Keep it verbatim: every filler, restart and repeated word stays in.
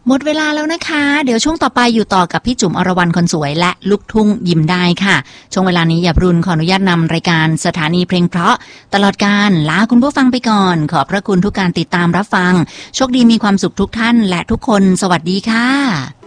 หมดเวลาแล้วนะคะเดี๋ยวช่วงต่อไปอยู่ต่อกับพี่จุ๋มอรวรรณคนสวยและลูกทุ่งยิ้มได้ค่ะช่วงเวลานี้อย่าพรุนขออนุญาตนำรายการสถานีเพลงเพราะตลอดการลาคุณผู้ฟังไปก่อนขอบพระคุณทุกการติดตามรับฟังโชคดีมีความสุขทุกท่านและทุกคนสวัสดีค่ะ